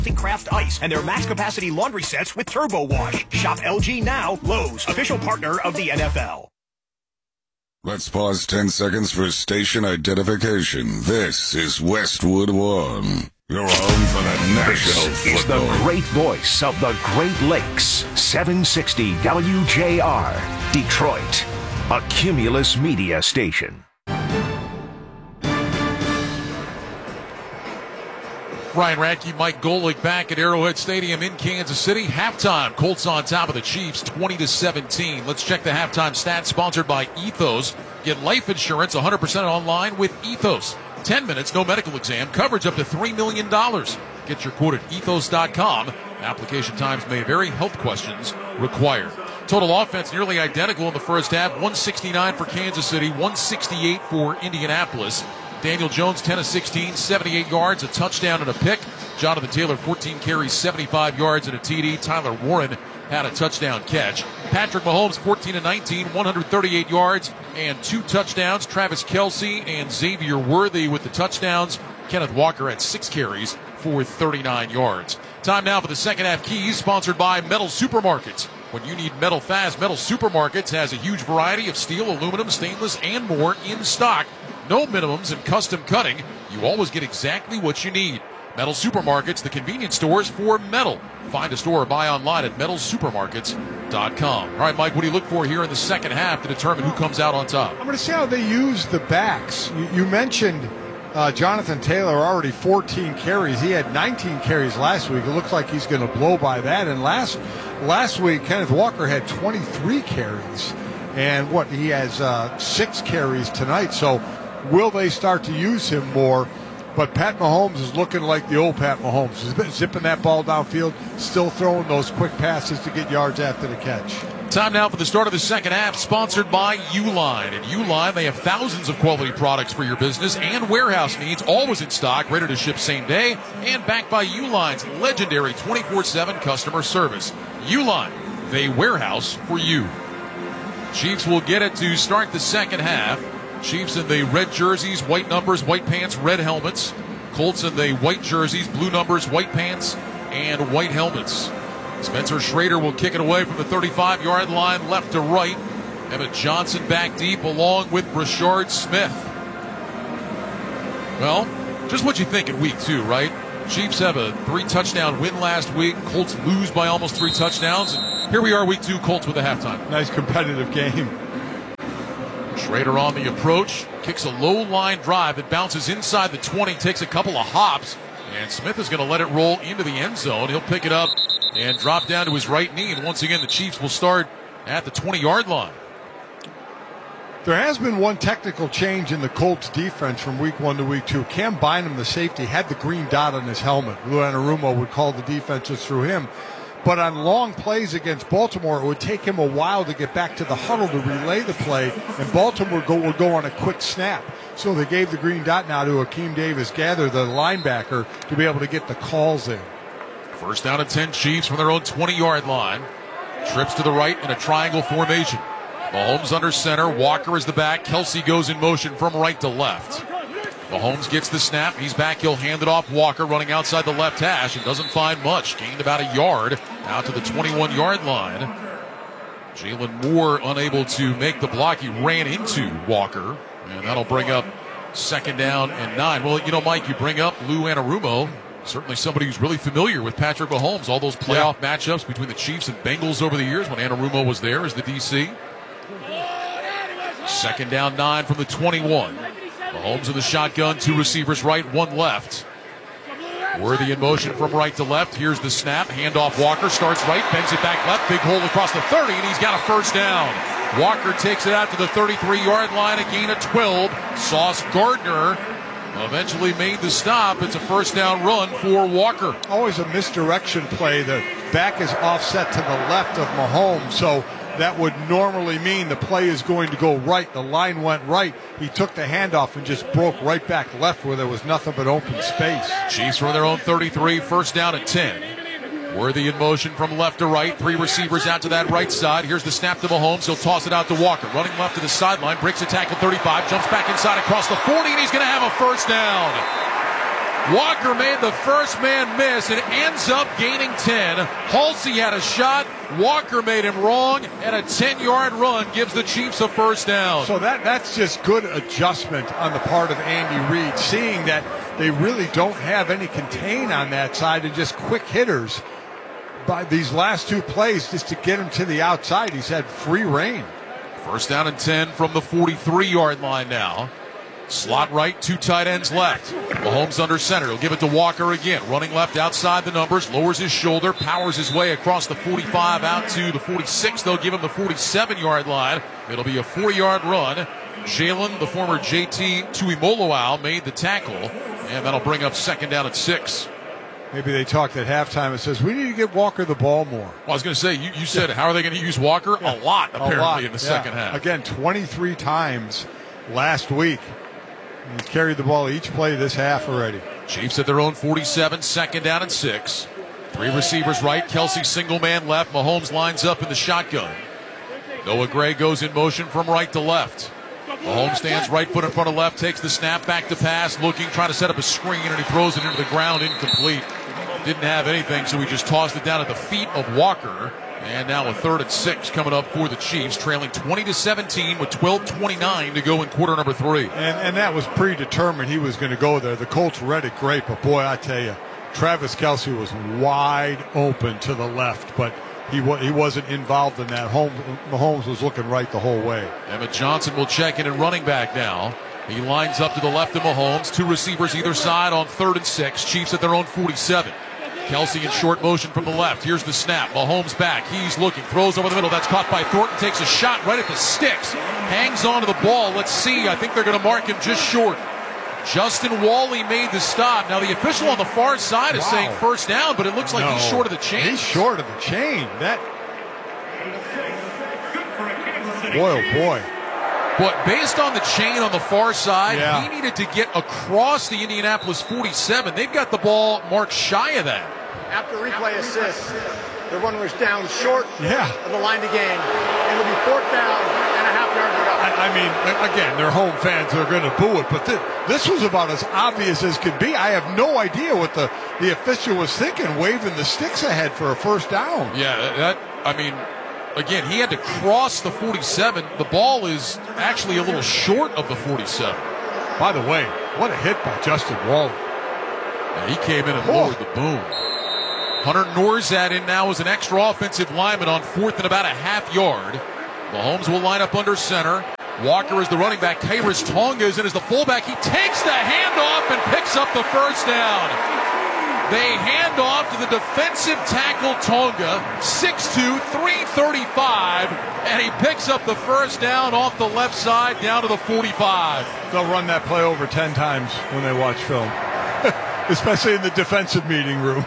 Craft Ice and their max capacity laundry sets with Turbo Wash. Shop LG now. Lowe's, official partner of the NFL. Let's pause 10 seconds for station identification. This is Westwood One. Your home for the National This is Football. the great voice of the Great Lakes. 760 WJR, Detroit, a Cumulus media station. Ryan Radke, Mike Golick back at Arrowhead Stadium in Kansas City. Halftime, Colts on top of the Chiefs, 20-17. Let's check the halftime stats, sponsored by Ethos. Get life insurance 100% online with Ethos. 10 minutes, no medical exam, coverage up to $3 million. Get your quote at ethos.com. Application times may vary, health questions required. Total offense nearly identical in the first half, 169 for Kansas City, 168 for Indianapolis. Daniel Jones, 10 of 16, 78 yards, a touchdown and a pick. Jonathan Taylor, 14 carries, 75 yards and a TD. Tyler Warren had a touchdown catch. Patrick Mahomes, 14 of 19, 138 yards and 2 touchdowns. Travis Kelce and Xavier Worthy with the touchdowns. Kenneth Walker had 6 carries for 39 yards. Time now for the second half keys, sponsored by Metal Supermarkets. When you need metal fast, Metal Supermarkets has a huge variety of steel, aluminum, stainless, and more in stock. No minimums and custom cutting. You always get exactly what you need. Metal Supermarkets, the convenience stores for metal. Find a store or buy online at metalsupermarkets.com. All right, Mike, what do you look for here in the second half to determine who comes out on top? I'm going to see how they use the backs. You mentioned Jonathan Taylor, already 14 carries. He had 19 carries last week. It looks like he's going to blow by that. And last week, Kenneth Walker had 23 carries. And he has 6 carries tonight. So will they start to use him more? But Pat Mahomes is looking like the old Pat Mahomes. He's been zipping that ball downfield, still throwing those quick passes to get yards after the catch. Time now for the start of the second half, sponsored by Uline. At Uline, they have thousands of quality products for your business and warehouse needs, always in stock, ready to ship same day, and backed by Uline's legendary 24/7 customer service. Uline, they warehouse for you. Chiefs will get it to start the second half. Chiefs in the red jerseys, white numbers, white pants, red helmets. Colts in the white jerseys, blue numbers, white pants, and white helmets. Spencer Schrader will kick it away from the 35-yard line, left to right. Emmett Johnson back deep along with Rashard Smith. Well, just what you think in week 2, right? Chiefs have a 3-touchdown win last week. Colts lose by almost 3 touchdowns. And here we are, week 2, Colts with a halftime. Nice competitive game. Schrader on the approach, kicks a low line drive. It bounces inside the 20, takes a couple of hops, and Smith is going to let it roll into the end zone. He'll pick it up and drop down to his right knee. And once again, the Chiefs will start at the 20-yard line. There has been one technical change in the Colts defense from week 1 to week 2. Cam Bynum, the safety, had the green dot on his helmet. Lou Anarumo would call the defenses through him. But on long plays against Baltimore, it would take him a while to get back to the huddle to relay the play, and Baltimore would go on a quick snap. So they gave the green dot now to Akeem Davis-Gaither, the linebacker, to be able to get the calls in. First down and 10 Chiefs from their own 20-yard line. Trips to the right in a triangle formation. Mahomes under center. Walker is the back. Kelce goes in motion from right to left. Mahomes gets the snap. He's back. He'll hand it off. Walker running outside the left hash and doesn't find much. Gained about a yard out to the 21-yard line. Jalen Moore unable to make the block. He ran into Walker, and that'll bring up second down and 9. Well, you know, Mike, you bring up Lou Anarumo. Certainly somebody who's really familiar with Patrick Mahomes. All those playoff matchups between the Chiefs and Bengals over the years when Anarumo was there as the DC. Second down 9 from the 21. Mahomes in the shotgun, 2 receivers right, 1 left. Worthy in motion from right to left. Here's the snap. Handoff Walker, starts right, bends it back left. Big hole across the 30, and he's got a first down. Walker takes it out to the 33-yard line, a gain of 12. Sauce Gardner eventually made the stop. It's a first down run for Walker. Always a misdirection play. The back is offset to the left of Mahomes, so that would normally mean the play is going to go right. The line went right. He took the handoff and just broke right back left where there was nothing but open space. Chiefs from their own 33, first down at 10. Worthy in motion from left to right. 3 receivers out to that right side. Here's the snap to Mahomes. He'll toss it out to Walker. Running left to the sideline. Breaks a tackle 35. Jumps back inside across the 40, and he's going to have a first down. Walker made the first man miss and ends up gaining 10. Halsey had a shot. Walker made him wrong, and a 10-yard run gives the Chiefs a first down. So that's just good adjustment on the part of Andy Reid, seeing that they really don't have any contain on that side and just quick hitters. By these last two plays, just to get him to the outside, he's had free reign. First down and 10 from the 43-yard line now. Slot right, two tight ends left. Mahomes under center. He'll give it to Walker again. Running left outside the numbers. Lowers his shoulder. Powers his way across the 45 out to the 46. They'll give him the 47-yard line. It'll be a 4-yard run. Jalen, the former JT Tuimoloau, made the tackle. And that'll bring up second down at 6. Maybe they talked at halftime. It says, we need to get Walker the ball more. Well, I was going to say, you said, how are they going to use Walker? Yeah. A lot, apparently, in the second half. Again, 23 times last week. He's carried the ball each play this half already. Chiefs at their own 47, second down and 6. 3 receivers right, Kelsey single man left. Mahomes lines up in the shotgun. Noah Gray goes in motion from right to left. Mahomes stands right foot in front of left, takes the snap, back to pass, looking, trying to set up a screen, and he throws it into the ground, incomplete. Didn't have anything, so he just tossed it down at the feet of Walker. And now a 3rd and 6 coming up for the Chiefs, trailing 20-17 with 12:29 to go in quarter number 3. And that was predetermined. He was going to go there. The Colts read it great, but boy, I tell you, Travis Kelce was wide open to the left, but he wasn't involved in that. Mahomes was looking right the whole way. Emmett Johnson will check in at running back now. He lines up to the left of Mahomes. 2 receivers either side on 3rd and 6. Chiefs at their own 47. Kelsey in short motion from the left. Here's the snap. Mahomes back. He's looking. Throws over the middle. That's caught by Thornton. Takes a shot right at the sticks. Hangs on to the ball. Let's see. I think they're going to mark him just short. Justin Wally made the stop. Now the official on the far side is saying first down, but it looks like he's short of the chain. He's short of the chain. Boy, oh boy. But based on the chain on the far side, he needed to get across the Indianapolis 47. They've got the ball marked shy of that. After replay assist, the runner was down short of the line to gain. It'll be 4th down and a half-yard to go. I mean, again, they're home fans. They're going to boo it. But this was about as obvious as could be. I have no idea what the official was thinking, waving the sticks ahead for a first down. Yeah, again, he had to cross the 47. The ball is actually a little short of the 47. By the way, what a hit by Justin Wally. Yeah, he came in and lowered the boom. Hunter Norzad in now as an extra offensive lineman on 4th and about a half-yard. Mahomes will line up under center. Walker is the running back. Khyiris Tonga is in as the fullback. He takes the handoff and picks up the first down. They hand off to the defensive tackle Tonga, 6'2", 335, and he picks up the first down off the left side down to the 45. They'll run that play over 10 times when they watch film, especially in the defensive meeting room.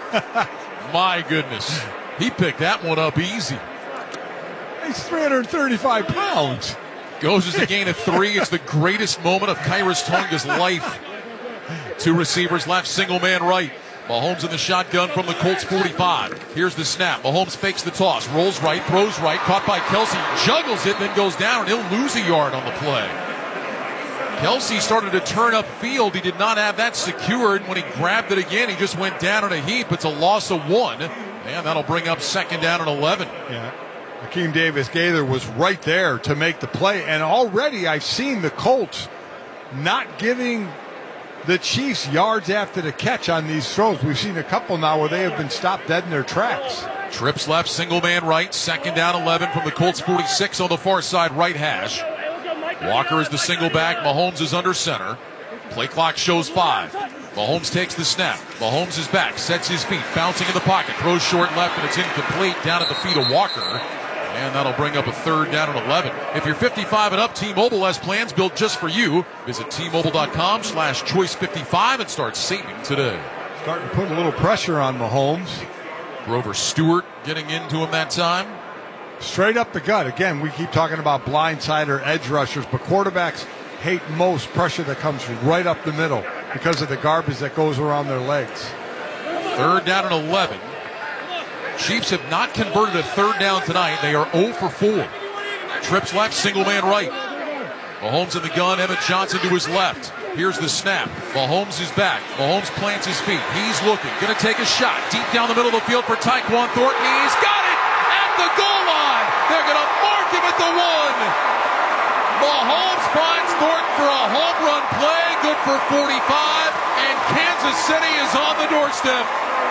My goodness. He picked that one up easy. He's 335 pounds. Goes as a gain of 3. It's the greatest moment of Khyiris Tonga's life. 2 receivers left, single man right. Mahomes in the shotgun from the Colts 45. Here's the snap. Mahomes fakes the toss, rolls right, throws right, caught by Kelsey, juggles it, then goes down, and he'll lose a yard on the play. Kelsey started to turn upfield. He did not have that secured. When he grabbed it again, he just went down in a heap. It's a loss of 1, and that'll bring up second down and 11. Yeah. Akeem Davis-Gaither was right there to make the play, and already I've seen the Colts not giving the Chiefs yards after the catch on these throws. We've seen a couple now where they have been stopped dead in their tracks. Trips left, single man right, second down 11 from the Colts 46 on the far side right hash. Walker is the single back. Mahomes is under center. Play clock shows 5. Mahomes takes the snap. Mahomes is back, sets his feet, bouncing in the pocket, throws short left, and it's incomplete down at the feet of Walker. And that'll bring up a third down and 11. If you're 55 and up, T-Mobile has plans built just for you. Visit T-Mobile.com/choice55 and start saving today. Starting to put a little pressure on Mahomes. Grover Stewart getting into him that time. Straight up the gut. Again, we keep talking about blindside or edge rushers, but quarterbacks hate most pressure that comes right up the middle because of the garbage that goes around their legs. Third down and 11. Chiefs have not converted a third down tonight. They are 0 for 4. Trips left, single man right. Mahomes in the gun, Emmett Johnson to his left. Here's the snap. Mahomes is back. Mahomes plants his feet. He's looking. Going to take a shot. Deep down the middle of the field for Tyquan Thornton. He's got it at the goal line. They're going to mark him at the 1. Mahomes finds Thornton for a home run play. Good for 45. And Kansas City is on the doorstep.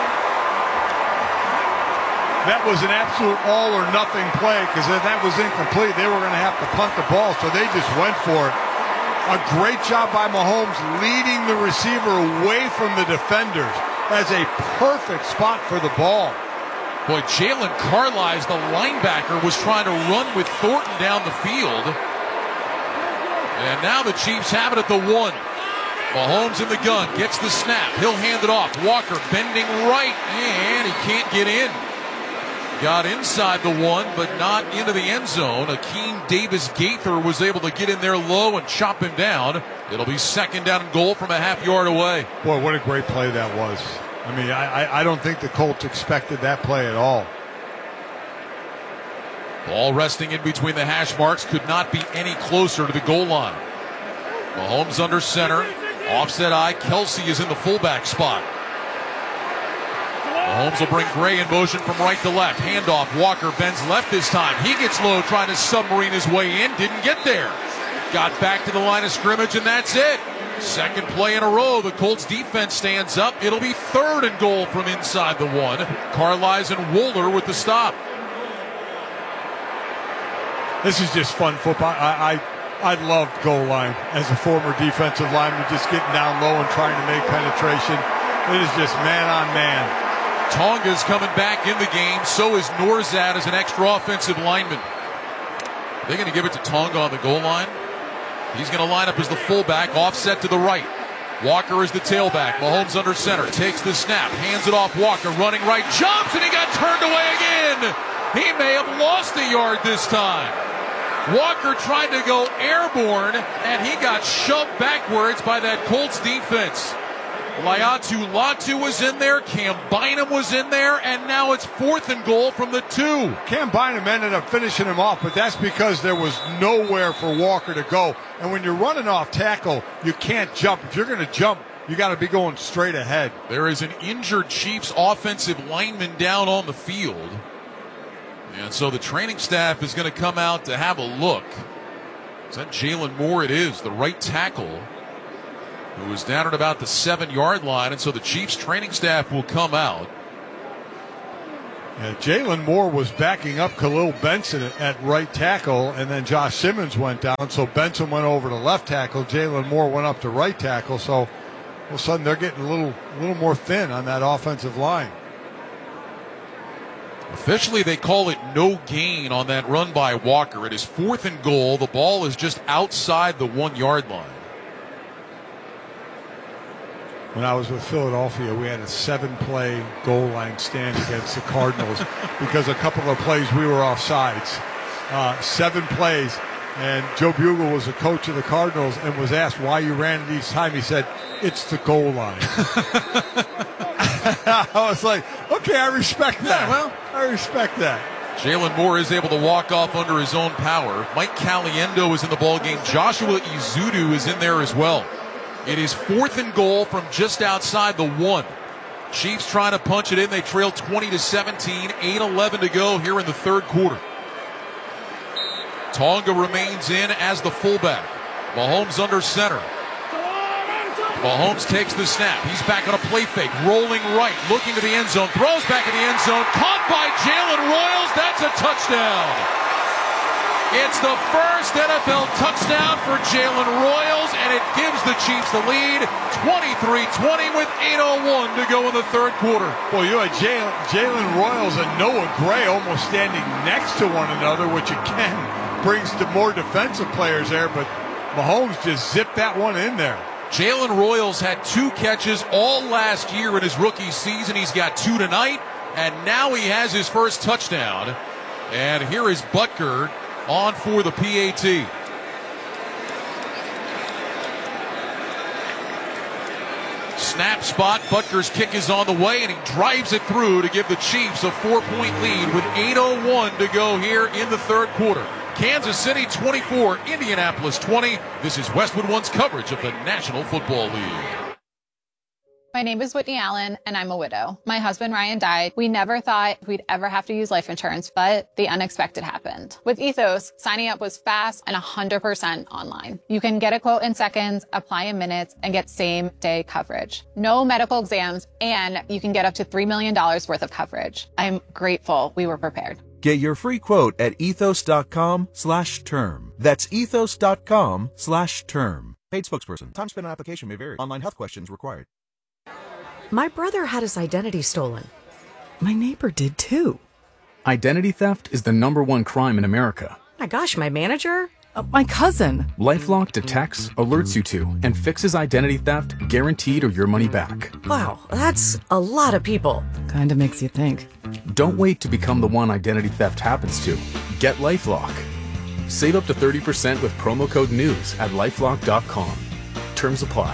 That was an absolute all or nothing play, because if that was incomplete, they were going to have to punt the ball, so they just went for it. A great job by Mahomes leading the receiver away from the defenders. That's a perfect spot for the ball. Boy, Jalen Carlisle, the linebacker, was trying to run with Thornton down the field. And now the Chiefs have it at the 1. Mahomes in the gun, gets the snap. He'll hand it off. Walker bending right, and he can't get in. Got inside the 1, but not into the end zone. Akeem Davis-Gaither was able to get in there low and chop him down. It'll be second down and goal from a half yard away. Boy, what a great play that was. I mean, I don't think the Colts expected that play at all. Ball resting in between the hash marks, could not be any closer to the goal line. Mahomes under center. Offset eye. Kelsey is in the fullback spot. Mahomes will bring Gray in motion from right to left. Handoff. Walker bends left this time. He gets low trying to submarine his way in. Didn't get there. Got back to the line of scrimmage, and that's it. Second play in a row. The Colts defense stands up. It'll be third and goal from inside the 1. Carlisle and Wooler with the stop. This is just fun football. I loved goal line as a former defensive lineman, just getting down low and trying to make penetration. It is just man on man. Tonga's coming back in the game. So is Norzad as an extra offensive lineman. They're going to give it to Tonga on the goal line. He's going to line up as the fullback, offset to the right. Walker is the tailback. Mahomes under center, takes the snap, hands it off. Walker running right, jumps, and he got turned away again. He may have lost a yard this time. Walker tried to go airborne, and he got shoved backwards by that Colts defense. Laiatu Latu was in there, Cam Bynum was in there, and now it's fourth and goal from the 2. Cam Bynum ended up finishing him off, but that's because there was nowhere for Walker to go. And when you're running off tackle, you can't jump. If you're going to jump, you got to be going straight ahead. There is an injured Chiefs offensive lineman down on the field. And so the training staff is going to come out to have a look. Is that Jalen Moore? It is, the right tackle, who was down at about the 7-yard line. And so the Chiefs training staff will come out. Yeah, Jalen Moore was backing up Khalil Benson at right tackle, and then Josh Simmons went down. So Benson went over to left tackle. Jalen Moore went up to right tackle. So all of a sudden they're getting a little more thin on that offensive line. Officially, they call it no gain on that run by Walker. It is fourth and goal. The ball is just outside the 1-yard line. When I was with Philadelphia, we had a 7-play goal line stand against the Cardinals because a couple of plays we were offsides. 7 plays, and Joe Bugle was the coach of the Cardinals and was asked why you ran it each time. He said, "It's the goal line." I was like, okay, I respect that. Yeah, well, I respect that. Jalen Moore is able to walk off under his own power. Mike Caliendo is in the ball game. Joshua Izudu is in there as well. It is fourth and goal from just outside the 1. Chiefs trying to punch it in. They trail 20-17, 8:11 to go here in the third quarter. Tonga remains in as the fullback. Mahomes under center. Mahomes takes the snap. He's back on a play fake, rolling right, looking to the end zone, throws back in the end zone, caught by Jalen Royals. That's a touchdown. It's the first NFL touchdown for Jalen Royals, and it gives the Chiefs the lead, 23-20 with 8:01 to go in the third quarter. Well, you had Jalen Royals and Noah Gray almost standing next to one another, which again brings to more defensive players there, but Mahomes just zipped that one in there. Jalen Royals had 2 catches all last year in his rookie season. He's got 2 tonight, and now he has his first touchdown. And here is Butker on for the PAT. Snap spot. Butker's kick is on the way, and he drives it through to give the Chiefs a 4-point lead with 8:01 to go here in the third quarter. Kansas City 24, Indianapolis 20. This is Westwood One's coverage of the National Football League. My name is Whitney Allen, and I'm a widow. My husband, Ryan, died. We never thought we'd ever have to use life insurance, but the unexpected happened. With Ethos, signing up was fast and 100% online. You can get a quote in seconds, apply in minutes, and get same-day coverage. No medical exams, and you can get up to $3 million worth of coverage. I'm grateful we were prepared. Get your free quote at ethos.com/term. That's ethos.com/term. Paid spokesperson. Time spent on application may vary. Online health questions required. My brother had his identity stolen. My neighbor did too. Identity theft is the #1 crime in America. My gosh, my manager? My cousin. LifeLock detects, alerts you to, and fixes identity theft guaranteed or your money back. Wow, that's a lot of people. Kinda makes you think. Don't wait to become the one identity theft happens to. Get LifeLock. Save up to 30% with promo code NEWS at LifeLock.com. Terms apply.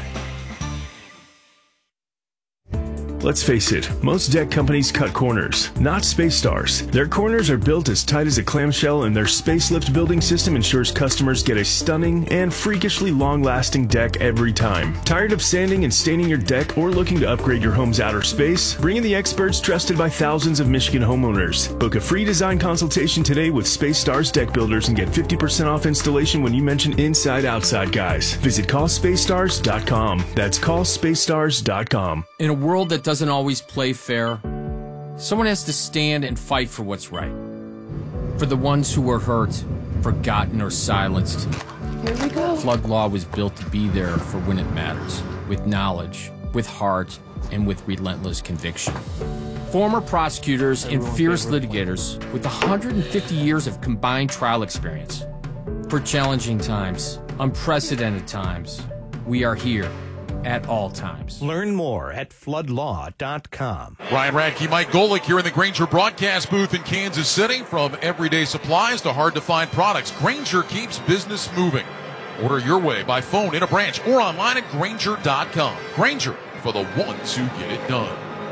Let's face it, most deck companies cut corners, not Space Stars. Their corners are built as tight as a clamshell, and their Space Lift building system ensures customers get a stunning and freakishly long-lasting deck every time. Tired of sanding and staining your deck or looking to upgrade your home's outer space? Bring in the experts trusted by thousands of Michigan homeowners. Book a free design consultation today with Space Stars Deck Builders and get 50% off installation when you mention Inside Outside Guys. Visit callspacestars.com. That's callspacestars.com. In a world that doesn't always play fair, someone has to stand and fight for what's right. For the ones who were hurt, forgotten, or silenced. Here we go. Flood Law was built to be there for when it matters, with knowledge, with heart, and with relentless conviction. Former prosecutors and fierce litigators with 150 years of combined trial experience. For challenging times, unprecedented times, we are here. At all times. Learn more at floodlaw.com. Ryan Radke, Mike Golick here in the Grainger broadcast booth in Kansas City. From everyday supplies to hard-to-find products, Grainger keeps business moving. Order your way by phone, in a branch, or online at Grainger.com. Grainger, for the ones who get it done.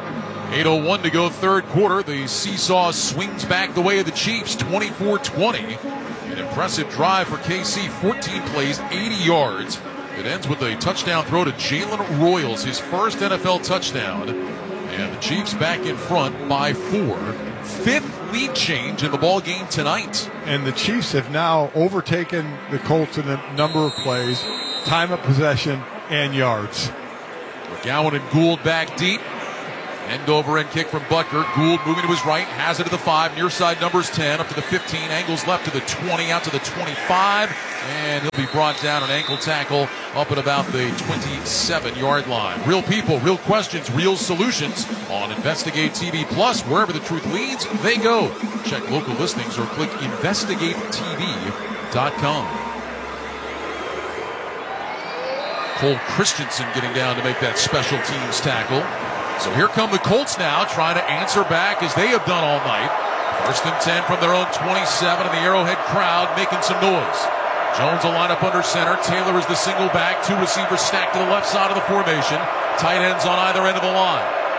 8:01 to go, third quarter. The seesaw swings back the way of the Chiefs, 24-20. An impressive drive for KC, 14 plays, 80 yards. It ends with a touchdown throw to Jalen Royals, his first NFL touchdown. And the Chiefs back in front by 4. Fifth lead change in the ball game tonight. And the Chiefs have now overtaken the Colts in a number of plays, time of possession, and yards. McGowan and Gould back deep. End over end kick from Butker. Gould moving to his right, has it to the 5. Near side numbers 10, up to the 15. Angles left to the 20, out to the 25. And he'll be brought down an ankle tackle up at about the 27-yard line. Real people, real questions, real solutions on Investigate TV Plus. Wherever the truth leads, they go. Check local listings or click investigatetv.com. Cole Christensen getting down to make that special teams tackle. So here come the Colts now, trying to answer back as they have done all night. First and 10 from their own 27, and the Arrowhead crowd making some noise. Jones will line up under center. Taylor is the single back. 2 receivers stacked to the left side of the formation. Tight ends on either end of the line.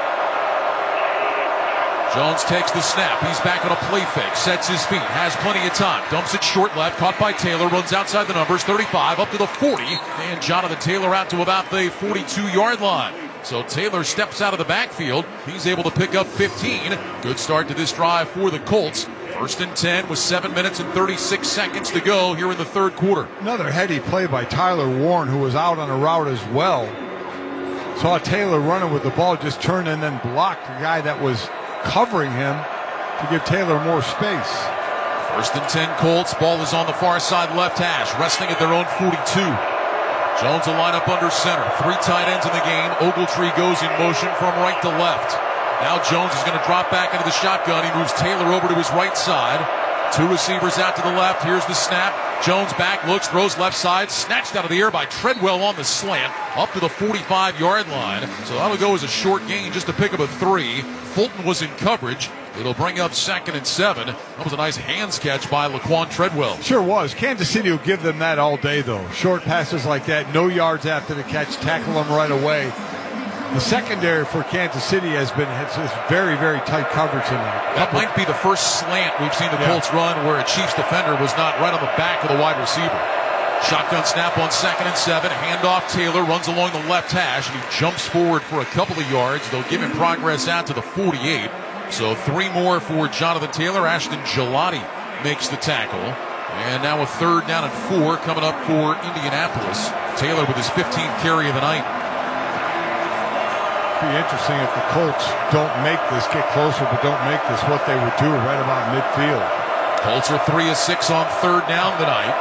Jones takes the snap. He's back on a play fake. Sets his feet. Has plenty of time. Dumps it short left. Caught by Taylor. Runs outside the numbers. 35 up to the 40. And Jonathan Taylor out to about the 42-yard line. So Taylor steps out of the backfield. He's able to pick up 15. Good start to this drive for the Colts. First and 10 with 7 minutes and 36 seconds to go here in the third quarter. Another heady play by Tyler Warren, who was out on a route as well. Saw Taylor running with the ball, just turned and then blocked the guy that was covering him to give Taylor more space. First and 10 Colts. Ball is on the far side left hash, resting at their own 42. Jones will line up under center. 3 tight ends in the game. Ogletree goes in motion from right to left. Now Jones is going to drop back into the shotgun. He moves Taylor over to his right side. 2 receivers out to the left. Here's the snap. Jones back, looks, throws left side. Snatched out of the air by Treadwell on the slant. Up to the 45-yard line. So that'll go as a short gain just to pick up a 3. Fulton was in coverage. It'll bring up 2nd and 7. That was a nice hands catch by Laquan Treadwell. Sure was. Kansas City will give them that all day, though. Short passes like that, no yards after the catch, tackle them right away. The secondary for Kansas City has very, very tight coverage tonight. That might be the first slant we've seen the Colts run where a Chiefs defender was not right on the back of the wide receiver. Shotgun snap on 2nd and 7. Handoff. Taylor runs along the left hash, and he jumps forward for a couple of yards. They'll give him progress out to the 48. So 3 more for Jonathan Taylor. Ashton Gelati makes the tackle. And now a 3rd down and 4 coming up for Indianapolis. Taylor with his 15th carry of the night. Be interesting if the Colts don't make this, get closer, but don't make this what they would do right about midfield. Colts are 3 of 6 on 3rd down tonight.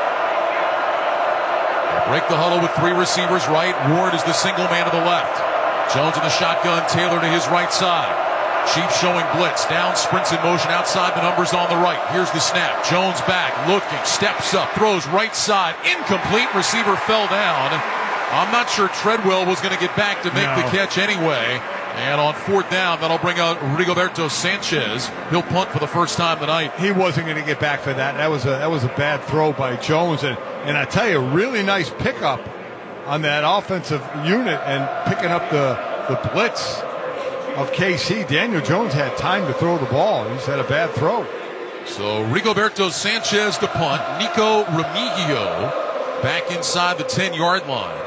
Break the huddle with 3 receivers right. Ward is the single man to the left. Jones in the shotgun. Taylor to his right side. Chiefs showing blitz. Down, sprints in motion outside the numbers on the right. Here's the snap. Jones back, looking, steps up, throws right side. Incomplete. Receiver fell down. I'm not sure Treadwell was going to get back to make the catch anyway. And on 4th down, that'll bring out Rigoberto Sanchez. He'll punt for the first time tonight. He wasn't going to get back for that. That was a bad throw by Jones. And I tell you, really nice pickup on that offensive unit and picking up the blitz of KC. Daniel Jones had time to throw the ball. He's had a bad throw. So Rigoberto Sanchez to punt. Nico Remigio back inside the 10-yard line.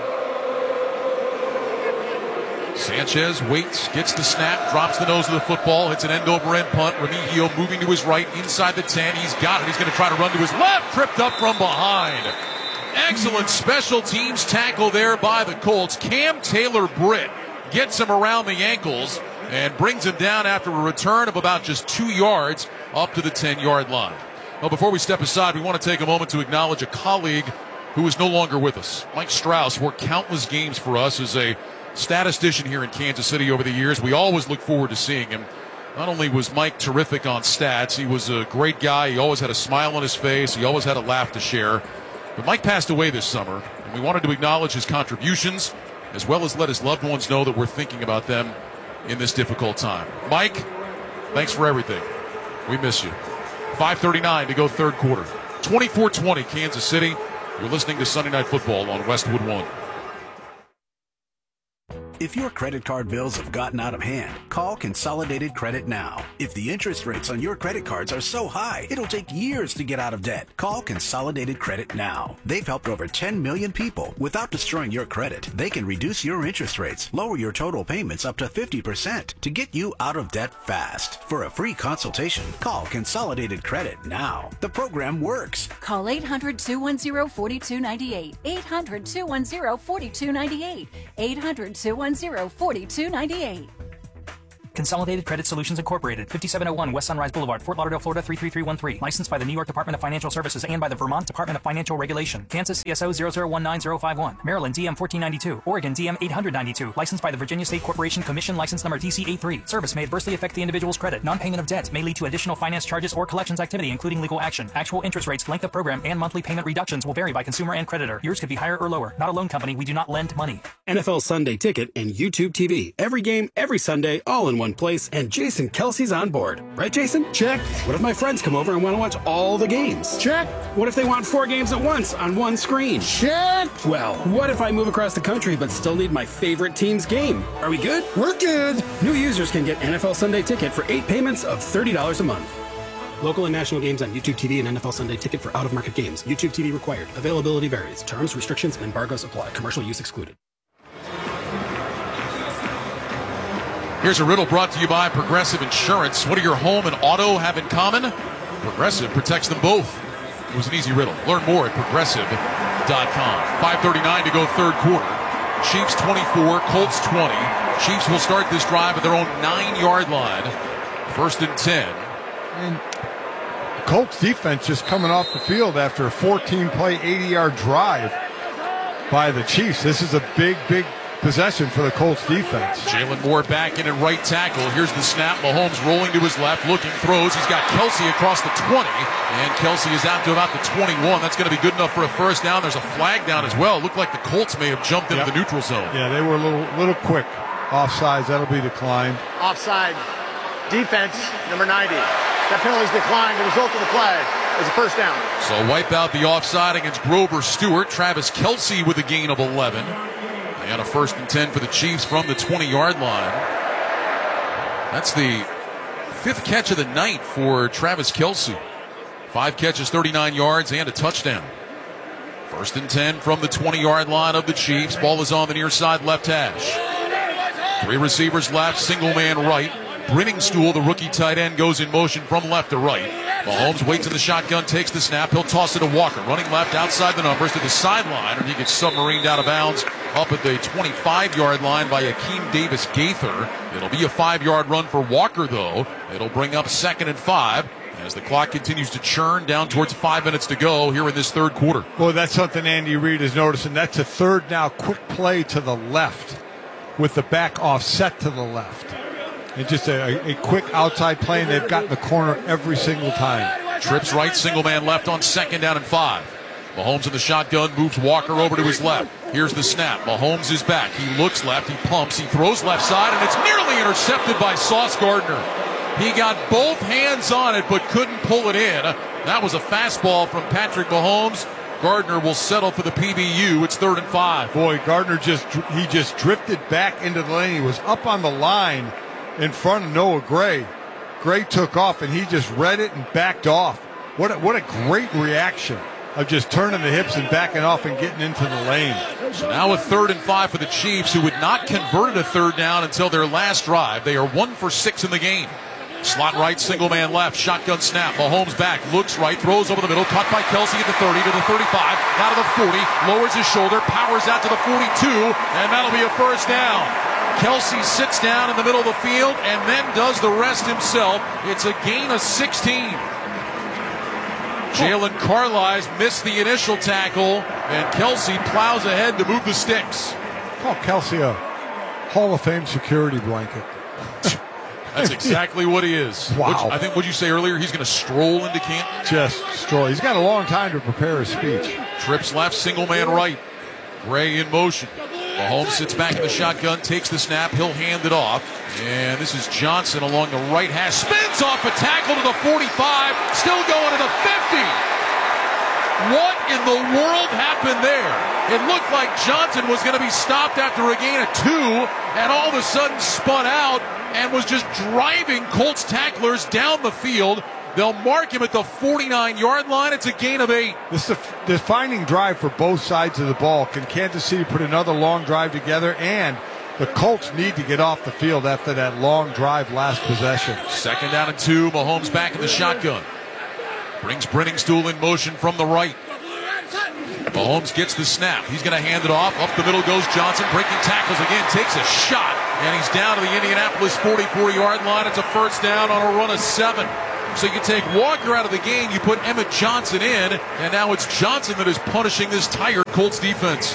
Sanchez waits, gets the snap, drops the nose of the football, hits an end-over-end punt. Remigio moving to his right, inside the 10. He's got it. He's going to try to run to his left, tripped up from behind. Excellent special teams tackle there by the Colts. Cam Taylor-Britt gets him around the ankles and brings him down after a return of about just 2 yards up to the 10-yard line. Well, before we step aside, we want to take a moment to acknowledge a colleague who is no longer with us. Mike Strauss worked countless games for us as a statistician here in Kansas City over the years. We always look forward to seeing him. Not only was Mike terrific on stats, he was a great guy. He always had a smile on his face. He always had a laugh to share. But Mike passed away this summer, and we wanted to acknowledge his contributions as well as let his loved ones know that we're thinking about them in this difficult time. Mike, thanks for everything. We miss you. 5:39 to go 3rd quarter. 24-20 Kansas City. You're listening to Sunday Night Football on Westwood One. If your credit card bills have gotten out of hand, call Consolidated Credit now. If the interest rates on your credit cards are so high, it'll take years to get out of debt. Call Consolidated Credit now. They've helped over 10 million people. Without destroying your credit, they can reduce your interest rates, lower your total payments up to 50% to get you out of debt fast. For a free consultation, call Consolidated Credit now. The program works. Call 800-210-4298. 800-210-4298. 800-210-4298. Consolidated Credit Solutions Incorporated, 5701 West Sunrise Boulevard, Fort Lauderdale, Florida 33313. Licensed by the New York Department of Financial Services and by the Vermont Department of Financial Regulation. Kansas CSO 0019051. Maryland DM 1492. Oregon DM 892. Licensed by the Virginia State Corporation Commission, license number DC83. Service may adversely affect the individual's credit. Non-payment of debt may lead to additional finance charges or collections activity, including legal action. Actual interest rates, length of program, and monthly payment reductions will vary by consumer and creditor. Yours could be higher or lower. Not a loan company. We do not lend money. NFL Sunday Ticket and YouTube TV. Every game, every Sunday, all in one place, and Jason Kelsey's on board. Right, Jason? Check. What if my friends come over and want to watch all the games? Check. What if they want 4 games at once on one screen? Check. Well, what if I move across the country but still need my favorite team's game? Are we good? We're good. New users can get NFL Sunday Ticket for 8 payments of $30 a month. Local and national games on YouTube TV and NFL Sunday Ticket for out-of-market games. YouTube TV required. Availability varies. Terms, restrictions, and embargoes apply. Commercial use excluded. Here's a riddle brought to you by Progressive Insurance. What do your home and auto have in common? Progressive protects them both. It was an easy riddle. Learn more at Progressive.com. 5:39 to go 3rd quarter. Chiefs 24, Colts 20. Chiefs will start this drive at their own 9-yard line. 1st and 10. And the Colts defense just coming off the field after a 14-play, 80-yard drive by the Chiefs. This is a big possession for the Colts defense. Jalen Moore back in at right tackle. Here's the snap. Mahomes rolling to his left, looking, throws. He's got Kelsey across the 20, and Kelsey is out to about the 21. That's going to be good enough for a 1st down. There's a flag down as well. It looked like the Colts may have jumped into the neutral zone. Yeah, they were a little quick. Offsides, that'll be declined. Offside. Defense, number 90. That penalty's declined. The result of the play is a 1st down. So wipe out the offside against Grover Stewart. Travis Kelsey with a gain of 11. And a 1st and 10 for the Chiefs from the 20-yard line. That's the 5th catch of the night for Travis Kelce. 5 catches, 39 yards, and a touchdown. 1st and 10 from the 20-yard line of the Chiefs. Ball is on the near side left hash. 3 receivers left, single man right. Brenningstool, the rookie tight end, goes in motion from left to right. Mahomes waits in the shotgun, takes the snap. He'll toss it to Walker, running left outside the numbers to the sideline, and he gets submarined out of bounds up at the 25-yard line by Akeem Davis Gaither. It'll be a 5-yard run for Walker, though. It'll bring up 2nd and 5 as the clock continues to churn down towards 5 minutes to go here in this third quarter. Well, that's something Andy Reid is noticing. That's a third now, quick play to the left with the back offset to the left. And just a quick outside play, and they've gotten the corner every single time. Trips right, single man left on 2nd down and 5. Mahomes in the shotgun, moves Walker over to his left. Here's the snap. Mahomes is back. He looks left, he pumps, he throws left side, and it's nearly intercepted by Sauce Gardner. He got both hands on it, but couldn't pull it in. That was a fastball from Patrick Mahomes. Gardner will settle for the PBU. It's 3rd and 5. Boy, Gardner just drifted back into the lane. He was up on the line in front of Noah Gray. Gray took off, and he just read it and backed off. What a great reaction of just turning the hips and backing off and getting into the lane. So now a 3rd and 5 for the Chiefs, who had not converted a 3rd down until their last drive. They are 1 for 6 in the game. Slot right, single man left, shotgun snap. Mahomes back, looks right, throws over the middle, caught by Kelce at the 30 to the 35, now to the 40, lowers his shoulder, powers out to the 42, and that'll be a 1st down. Kelce sits down in the middle of the field and then does the rest himself. It's a gain of 16. Jalen Carlisle missed the initial tackle, and Kelce plows ahead to move the sticks. Call Kelce a Hall of Fame security blanket. That's exactly what he is. Wow. I think, what you say earlier, he's going to stroll into camp? Just stroll. He's got a long time to prepare his speech. Trips left, single man right. Gray in motion. Mahomes sits back in the shotgun, takes the snap, he'll hand it off. And this is Johnson along the right hash. Spins off a tackle to the 45, still going to the 50. What in the world happened there? It looked like Johnson was going to be stopped after a gain of 2, and all of a sudden spun out and was just driving Colts tacklers down the field. They'll mark him at the 49-yard line. It's a gain of 8. This is a defining drive for both sides of the ball. Can Kansas City put another long drive together? And the Colts need to get off the field after that long drive last possession. 2nd down and 2. Mahomes back in the shotgun. Brings Brenningstool in motion from the right. Mahomes gets the snap. He's going to hand it off. Up the middle goes Johnson, breaking tackles again, takes a shot, and he's down to the Indianapolis 44-yard line. It's a 1st down on a run of 7. So you take Walker out of the game, you put Emmett Johnson in, and now it's Johnson that is punishing this tired Colts defense.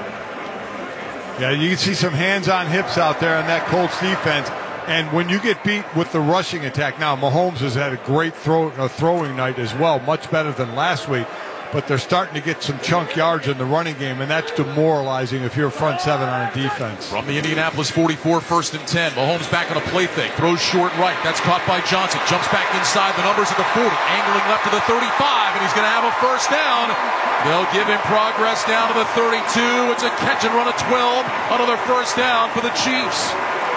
Yeah, you can see some hands-on hips out there on that Colts defense. And when you get beat with the rushing attack, now Mahomes has had a great throwing night as well, much better than last week. But they're starting to get some chunk yards in the running game, and that's demoralizing if you're front 7 on a defense. From the Indianapolis 44, 1st and 10. Mahomes back on a play fake, throws short right. That's caught by Johnson. Jumps back inside the numbers at the 40, angling left to the 35, and he's going to have a 1st down. They'll give him progress down to the 32. It's a catch and run of 12. Another 1st down for the Chiefs.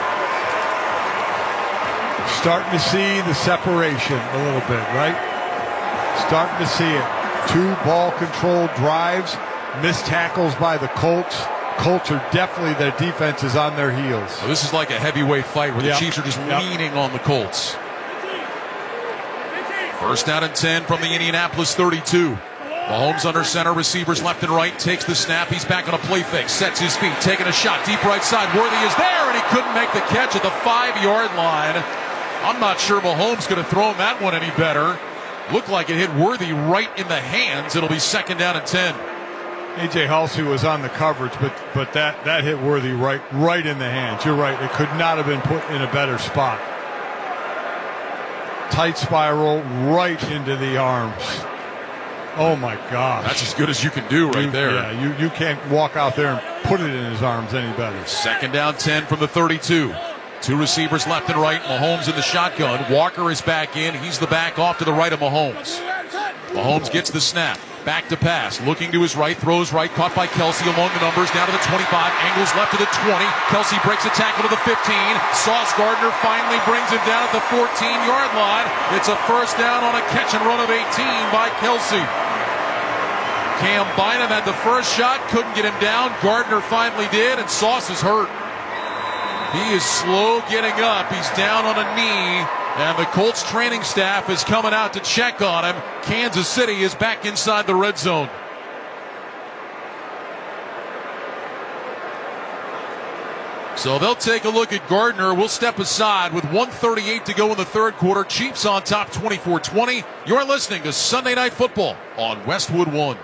Starting to see the separation a little bit, right? Starting to see it. 2 ball-controlled drives, missed tackles by the Colts. Colts are definitely, their defense is on their heels. So this is like a heavyweight fight where the Chiefs are just leaning on the Colts. 1st down and 10 from the Indianapolis 32. Mahomes under center, receivers left and right, takes the snap. He's back on a play fake, sets his feet, taking a shot, deep right side. Worthy is there, and he couldn't make the catch at the 5-yard line. I'm not sure Mahomes could have thrown that one any better. Looked like it hit Worthy right in the hands. It'll be 2nd down and 10. A.J. Halsey was on the coverage, but that hit Worthy right in the hands. You're right. It could not have been put in a better spot. Tight spiral right into the arms. Oh, my gosh. That's as good as you can do right there. Yeah, you can't walk out there and put it in his arms any better. 2nd down 10 from the 32. 2 receivers left and right. Mahomes in the shotgun. Walker is back in. He's the back off to the right of Mahomes. Mahomes gets the snap. Back to pass. Looking to his right. Throws right. Caught by Kelsey along the numbers. Down to the 25. Angles left to the 20. Kelsey breaks a tackle to the 15. Sauce Gardner finally brings him down at the 14-yard line. It's a first down on a catch and run of 18 by Kelsey. Cam Bynum had the first shot. Couldn't get him down. Gardner finally did, and Sauce is hurt. He is slow getting up. He's down on a knee. And the Colts training staff is coming out to check on him. Kansas City is back inside the red zone. So they'll take a look at Gardner. We'll step aside with 1:38 to go in the third quarter. Chiefs on top 24-20. You're listening to Sunday Night Football on Westwood One.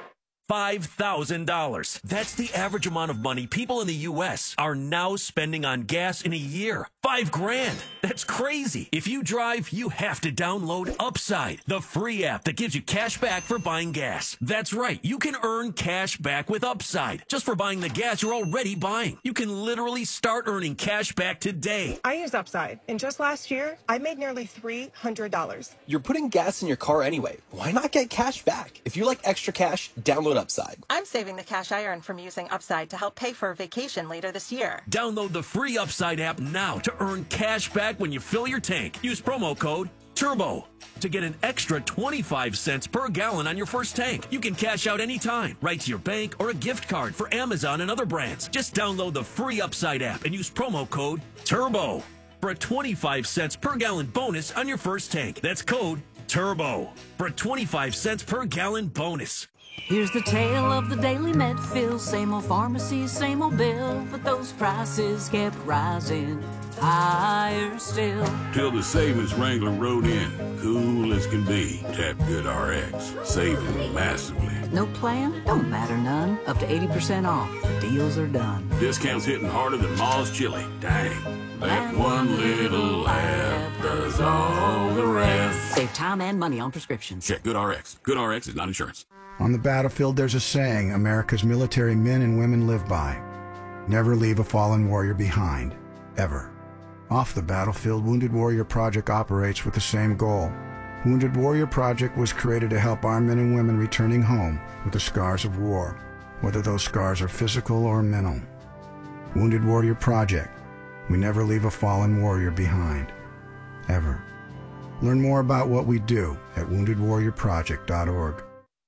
$5,000. That's the average amount of money people in the U.S. are now spending on gas in a year. $5,000. That's crazy. If you drive, you have to download Upside, the free app that gives you cash back for buying gas. That's right. You can earn cash back with Upside just for buying the gas you're already buying. You can literally start earning cash back today. I use Upside, and just last year, I made nearly $300. You're putting gas in your car anyway. Why not get cash back? If you like extra cash, download Upside. I'm saving the cash I earn from using Upside to help pay for a vacation later this year. Download the free Upside app now to earn cash back when you fill your tank. Use promo code TURBO to get an extra 25 cents per gallon on your first tank. You can cash out anytime, right to your bank or a gift card for Amazon and other brands. Just download the free Upside app and use promo code TURBO for a 25 cents per gallon bonus on your first tank. That's code TURBO for a 25 cents per gallon bonus. Here's the tale of the daily Medfill. Same old pharmacy, same old bill, but those prices kept rising higher still. Till the savings wrangler rode in, cool as can be. Tap GoodRx, saving massively. No plan? Don't matter none. Up to 80% off. The deals are done. Discounts hitting harder than Ma's chili. Dang. That one little app does all the rest. Save time and money on prescriptions. Check GoodRx. GoodRx is not insurance. On the battlefield, there's a saying America's military men and women live by. Never leave a fallen warrior behind. Ever. Off the battlefield, Wounded Warrior Project operates with the same goal. Wounded Warrior Project was created to help our men and women returning home with the scars of war, whether those scars are physical or mental. Wounded Warrior Project. We never leave a fallen warrior behind. Ever. Learn more about what we do at woundedwarriorproject.org.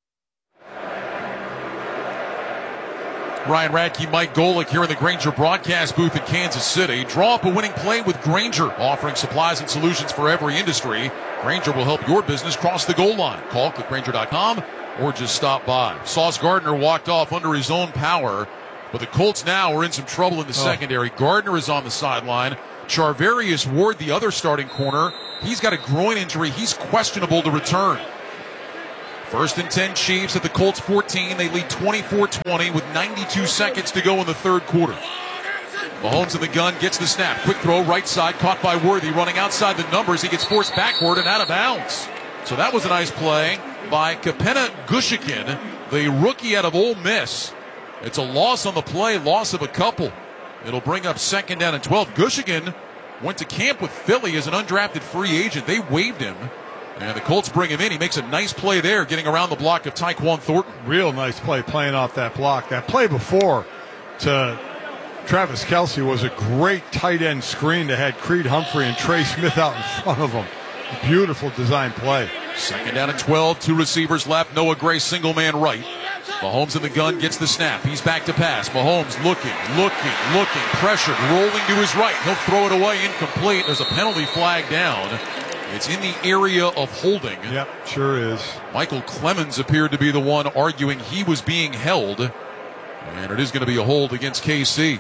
Ryan Radke, Mike Golick here in the Grainger broadcast booth in Kansas City. Draw up a winning play with Grainger, offering supplies and solutions for every industry. Grainger will help your business cross the goal line. Call clickgrainger.com or just stop by. Sauce Gardner walked off under his own power, but the Colts now are in some trouble in the secondary. Gardner is on the sideline. Charvarius Ward, the other starting corner, he's got a groin injury. He's questionable to return. 1st and 10 Chiefs at the Colts 14. They lead 24-20 with 92 seconds to go in the third quarter. Mahomes in the gun, gets the snap. Quick throw, right side, caught by Worthy. Running outside the numbers, he gets forced backward and out of bounds. So that was a nice play by Kapenna Gushikin, the rookie out of Ole Miss. It's a loss on the play, loss of a couple. It'll bring up 2nd down and 12. Gushikin went to camp with Philly as an undrafted free agent. They waived him. And the Colts bring him in. He makes a nice play there, getting around the block of Tyquan Thornton. Real nice play playing off that block. That play before to Travis Kelce was a great tight end screen that had Creed Humphrey and Trey Smith out in front of him. Beautiful design play. 2nd down and 12. 2 receivers left. Noah Gray single man right. Mahomes in the gun, gets the snap. He's back to pass. Mahomes looking, pressured, rolling to his right. He'll throw it away, incomplete. There's a penalty flag down. It's in the area of holding. Yep, sure is. Michael Clemens appeared to be the one arguing he was being held. And it is going to be a hold against KC.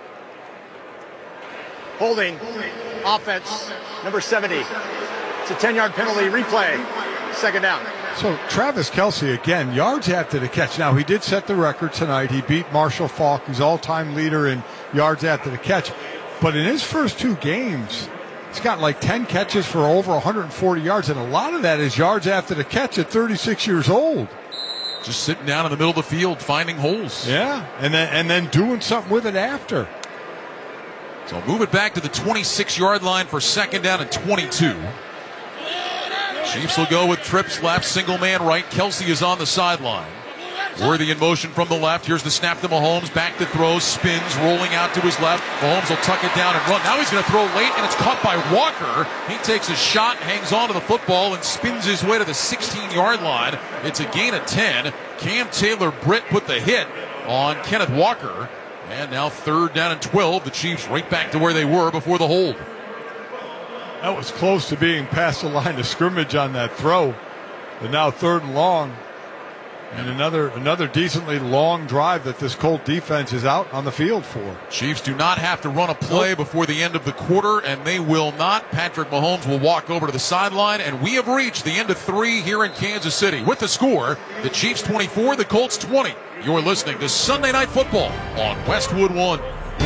Holding. Offense. Number 70. It's a 10-yard penalty. Replay. 2nd down. So Travis Kelce, again, yards after the catch. Now, he did set the record tonight. He beat Marshall Faulk. He's all-time leader in yards after the catch. But in his first 2 games, he's got like 10 catches for over 140 yards, and a lot of that is yards after the catch at 36 years old. Just sitting down in the middle of the field, finding holes. Yeah, and then doing something with it after. So move it back to the 26-yard line for 2nd down and 22. Chiefs will go with trips left, single man right. Kelsey is on the sideline. Worthy in motion from the left. Here's the snap to Mahomes. Back to throw. Spins. Rolling out to his left. Mahomes will tuck it down and run. Now he's going to throw late, and it's caught by Walker. He takes a shot, hangs on to the football, and spins his way to the 16-yard line. It's a gain of 10. Cam Taylor-Britt put the hit on Kenneth Walker. And now 3rd down and 12. The Chiefs right back to where they were before the hold. That was close to being past the line of scrimmage on that throw. But now 3rd and long. And another decently long drive that this Colt defense is out on the field for. Chiefs do not have to run a play before the end of the quarter, and they will not. Patrick Mahomes will walk over to the sideline, and we have reached the end of 3 here in Kansas City. With the score, the Chiefs 24, the Colts 20. You're listening to Sunday Night Football on Westwood One.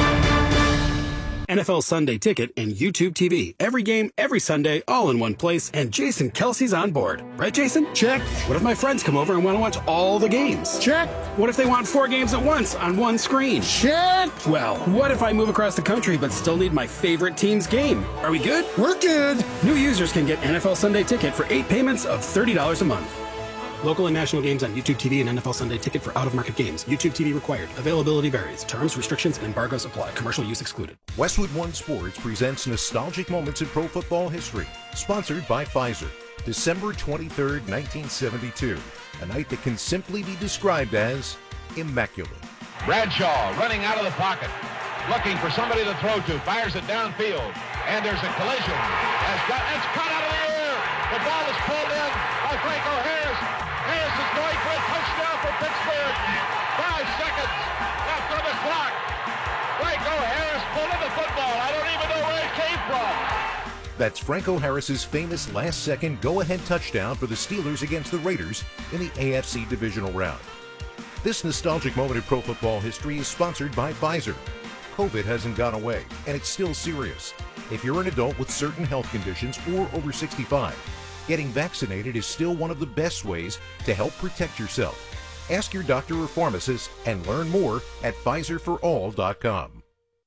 NFL Sunday Ticket and YouTube TV. Every game, every Sunday, all in one place, and Jason Kelsey's on board. Right, Jason? Check. What if my friends come over and want to watch all the games? Check. What if they want 4 games at once on one screen? Check. Well, what if I move across the country but still need my favorite team's game? Are we good? We're good. New users can get NFL Sunday Ticket for 8 payments of $30 a month. Local and national games on YouTube TV and NFL Sunday Ticket for out-of-market games. YouTube TV required. Availability varies. Terms, restrictions, and embargoes apply. Commercial use excluded. Westwood One Sports presents Nostalgic Moments in Pro Football History, sponsored by Pfizer. December 23rd, 1972, a night that can simply be described as immaculate. Bradshaw running out of the pocket, looking for somebody to throw to, fires it downfield, and there's a collision. It's cut out of the air. The ball is pulled in by Franco Harris. Harris is going for a touchdown for Pittsburgh. 5 seconds left on the clock. Franco Harris pulled in the football. I don't even know where it came from. That's Franco Harris's famous last-second go-ahead touchdown for the Steelers against the Raiders in the AFC divisional round. This nostalgic moment in pro football history is sponsored by Pfizer. COVID hasn't gone away, and it's still serious. If you're an adult with certain health conditions or over 65, getting vaccinated is still one of the best ways to help protect yourself. Ask your doctor or pharmacist and learn more at PfizerForAll.com.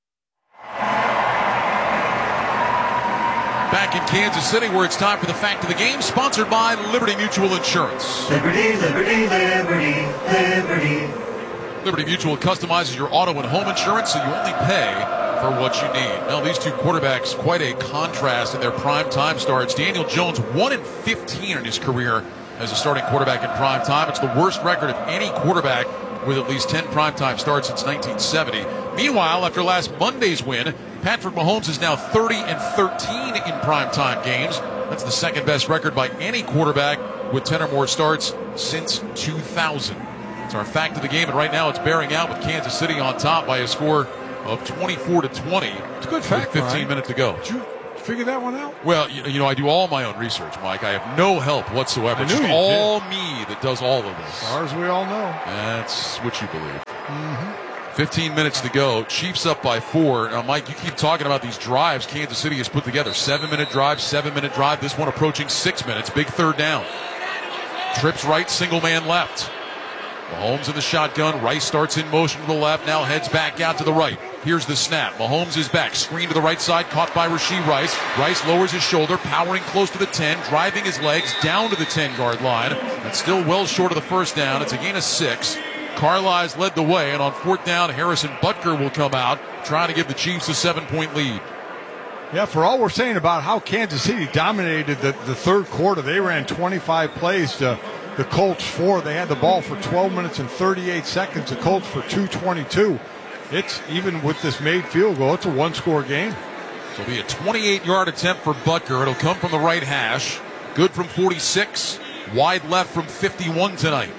Back in Kansas City, where it's time for the Fact of the Game, sponsored by Liberty Mutual Insurance. Liberty, liberty, liberty, liberty. Liberty Mutual customizes your auto and home insurance so you only pay for what you need. Now, these two quarterbacks, quite a contrast in their prime time starts. Daniel Jones, 1-15 in his career as a starting quarterback in prime time. It's the worst record of any quarterback with at least 10 primetime starts since 1970. Meanwhile, after last Monday's win, Patrick Mahomes is now 30-13 in primetime games. That's the second best record by any quarterback with 10 or more starts since 2000. It's our Fact of the Game, and right now it's bearing out with Kansas City on top by a score of 24-20. It's a good fact, 15 minutes to go. Did you figure that one out? Well, you know, I do all my own research, Mike. I have no help whatsoever. It's just all me that does all of this. As far as we all know. That's what you believe. 15 minutes to go. Chiefs up by 4. Now, Mike, you keep talking about these drives Kansas City has put together. 7-minute drive, 7-minute drive. This one approaching 6 minutes. Big third down. Trips right, single man left. Mahomes in the shotgun. Rice starts in motion to the left. Now heads back out to the right. Here's the snap. Mahomes is back. Screen to the right side. Caught by Rashee Rice. Rice lowers his shoulder. Powering close to the 10. Driving his legs down to the 10-yard line. That's still well short of the first down. It's a gain of 6. Carlisle's led the way. And on 4th down, Harrison Butker will come out, trying to give the Chiefs a 7-point lead. Yeah, for all we're saying about how Kansas City dominated the third quarter, they ran 25 plays to the Colts 4. They had the ball for 12 minutes and 38 seconds. The Colts for 2:22. It's, even with this made field goal, it's a one-score game. So it'll be a 28-yard attempt for Butker. It'll come from the right hash. Good from 46. Wide left from 51 tonight.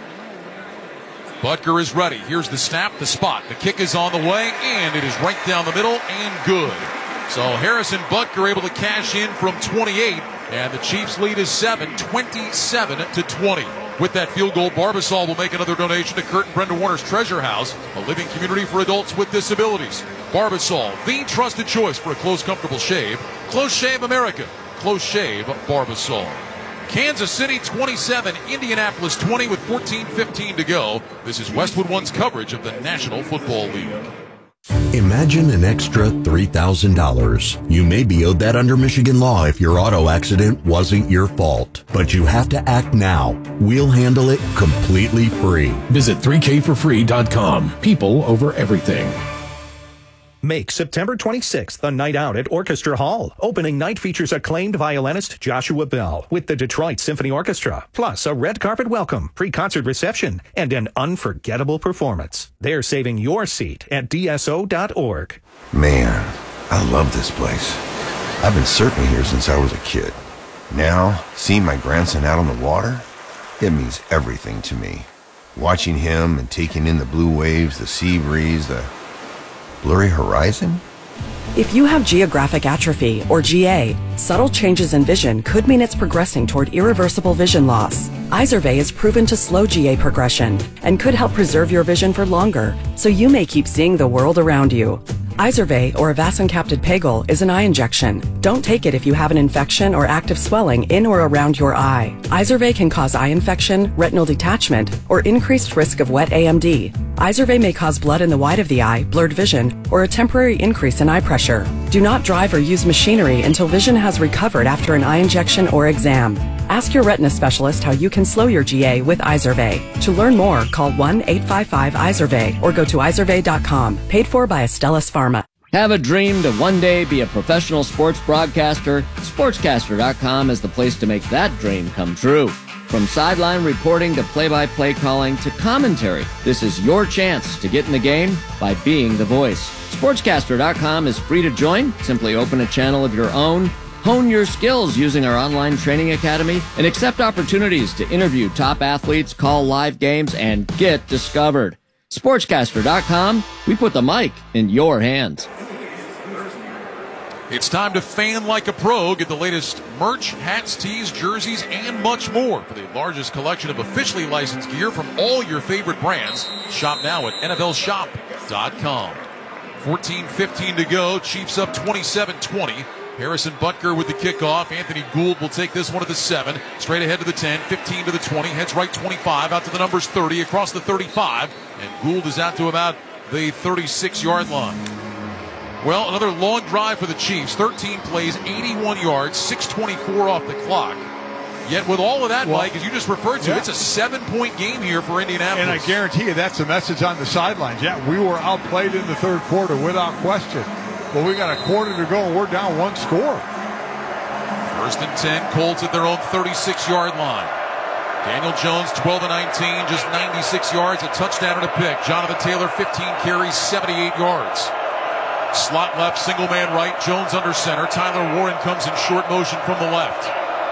Butker is ready. Here's the snap, the spot. The kick is on the way, and it is right down the middle and good. So Harrison Butker able to cash in from 28, and the Chiefs' lead is 7, 27-20. With that field goal, Barbasol will make another donation to Kurt and Brenda Warner's Treasure House, a living community for adults with disabilities. Barbasol, the trusted choice for a close, comfortable shave. Close Shave America. Close Shave Barbasol. Kansas City 27, Indianapolis 20 with 14:15 to go. This is Westwood One's coverage of the National Football League. Imagine an extra $3,000. You may be owed that under Michigan law if your auto accident wasn't your fault. But you have to act now. We'll handle it completely free. Visit 3kforfree.com. People over everything. Make September 26th a night out at Orchestra Hall. Opening night features acclaimed violinist Joshua Bell with the Detroit Symphony Orchestra, plus a red carpet welcome, pre-concert reception, and an unforgettable performance. They're saving your seat at dso.org. Man, I love this place. I've been surfing here since I was a kid. Now, seeing my grandson out on the water, it means everything to me. Watching him and taking in the blue waves, the sea breeze, the blurry horizon? If you have geographic atrophy, or GA, subtle changes in vision could mean it's progressing toward irreversible vision loss. Izervay is proven to slow GA progression and could help preserve your vision for longer, so you may keep seeing the world around you. Izervay, or avacincaptad pegol, is an eye injection. Don't take it if you have an infection or active swelling in or around your eye. Izervay can cause eye infection, retinal detachment, or increased risk of wet AMD. Izervay may cause blood in the white of the eye, blurred vision, or a temporary increase in eye pressure. Do not drive or use machinery until vision has recovered after an eye injection or exam. Ask your retina specialist how you can slow your GA with Izervay. To learn more, call 1-855-IZERVAY or go to izervay.com. Paid for by Astellas Pharma. Have a dream to one day be a professional sports broadcaster? Sportscaster.com is the place to make that dream come true. From sideline reporting to play-by-play calling to commentary, this is your chance to get in the game by being the voice. Sportscaster.com is free to join. Simply open a channel of your own, hone your skills using our online training academy, and accept opportunities to interview top athletes, call live games, and get discovered. Sportscaster.com, we put the mic in your hands. It's time to fan like a pro. Get the latest merch, hats, tees, jerseys, and much more. For the largest collection of officially licensed gear from all your favorite brands, shop now at NFLShop.com. 14:15 to go. Chiefs up 27-20. Harrison Butker with the kickoff. Anthony Gould will take this one to the 7. Straight ahead to the 10, 15 to the 20. Heads right 25, out to the numbers 30, across the 35. And Gould is out to about the 36-yard line. Well, another long drive for the Chiefs. 13 plays, 81 yards, 6:24 off the clock. Yet with all of that, Mike, as you just referred to, it's a 7-point game here for Indianapolis. And I guarantee you that's the message on the sidelines. Yeah, we were outplayed in the third quarter without question. But we got a quarter to go, and we're down one score. First and 10, Colts at their own 36-yard line. Daniel Jones, 12 of 19, just 96 yards, a touchdown and a pick. Jonathan Taylor, 15 carries, 78 yards. Slot left, single man right, Jones under center. Tyler Warren comes in short motion from the left.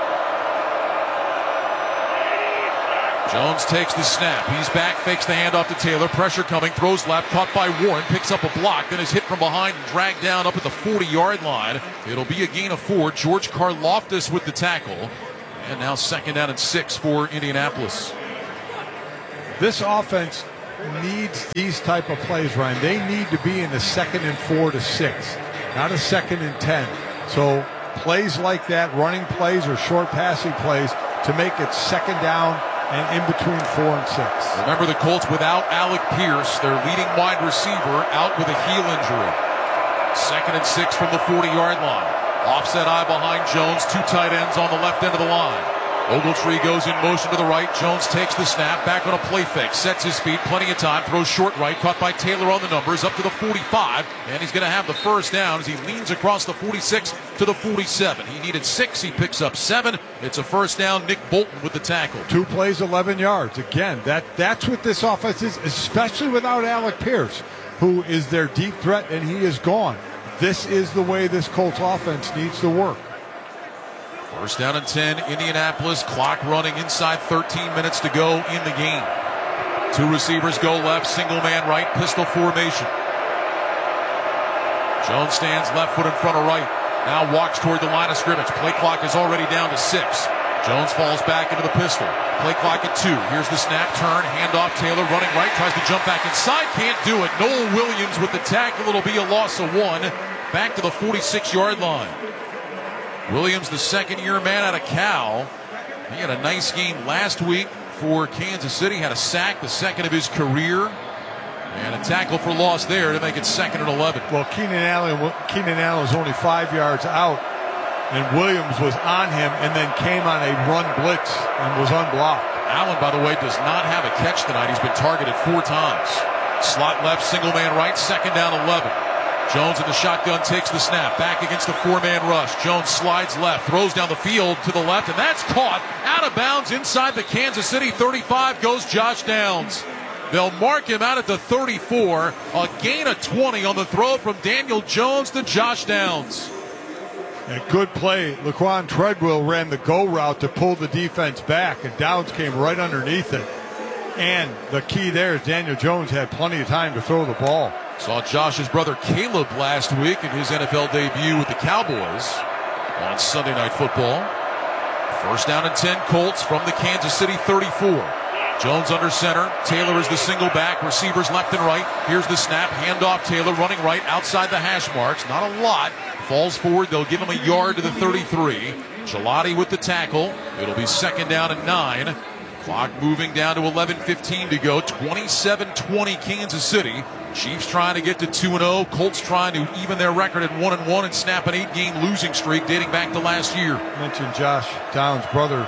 Jones takes the snap. He's back, fakes the handoff to Taylor. Pressure coming, throws left, caught by Warren, picks up a block, then is hit from behind and dragged down up at the 40-yard line. It'll be a gain of 4. George Karlaftis with the tackle. And now second down and 6 for Indianapolis. This offense needs these type of plays, Ryan. They need to be in the 2nd and 4 to 6, not a 2nd and 10. So plays like that, running plays or short passing plays to make it second down and in between 4 and 6. Remember the Colts without Alec Pierce, their leading wide receiver, out with a heel injury. 2nd and 6 from the 40-yard line. Offset eye behind Jones, 2 tight ends on the left end of the line. Ogletree goes in motion to the right. Jones takes the snap, back on a play fake, sets his feet, plenty of time, throws short right, caught by Taylor on the numbers, up to the 45, and he's going to have the first down as he leans across the 46 to the 47. He needed 6, he picks up 7. It's a first down. Nick Bolton with the tackle. 2 plays, 11 yards. Again, that's what this offense is, especially without Alec Pierce, who is their deep threat, and he is gone. This is the way this Colts offense needs to work. First down and 10, Indianapolis. Clock running inside 13 minutes to go in the game. 2 receivers go left, single man right, pistol formation. Jones stands left foot in front of right. Now walks toward the line of scrimmage. Play clock is already down to 6. Jones falls back into the pistol. Play clock at 2. Here's the snap, turn, handoff. Taylor running right, tries to jump back inside, can't do it. Noel Williams with the tackle. It'll be a loss of 1. Back to the 46-yard line. Williams, the second-year man out of Cal. He had a nice game last week for Kansas City. Had a sack, the second of his career. And a tackle for loss there to make it 2nd and 11. Well, Keenan Allen was only 5 yards out, and Williams was on him and then came on a run blitz and was unblocked. Allen, by the way, does not have a catch tonight. He's been targeted 4 times. Slot left, single man right, 2nd down 11. Jones in the shotgun takes the snap. Back against the 4-man rush. Jones slides left, throws down the field to the left, and that's caught out of bounds inside the Kansas City 35 goes Josh Downs. They'll mark him out at the 34. A gain of 20 on the throw from Daniel Jones to Josh Downs. A good play. Laquan Treadwell ran the go route to pull the defense back, and Downs came right underneath it. And the key there is Daniel Jones had plenty of time to throw the ball. Saw Josh's brother Caleb last week in his NFL debut with the Cowboys on Sunday Night Football. 1st down and 10 Colts from the Kansas City 34. Jones under center. Taylor is the single back. Receivers left and right. Here's the snap. Handoff. Taylor running right outside the hash marks. Not a lot. Falls forward. They'll give him a yard to the 33. Gelati with the tackle. It'll be 2nd down and 9. Clock moving down to 11:15 to go. 27-20 Kansas City. Chiefs trying to get to 2-0. Colts trying to even their record at 1-1 and snap an 8-game losing streak dating back to last year. Mentioned Josh Downs' brother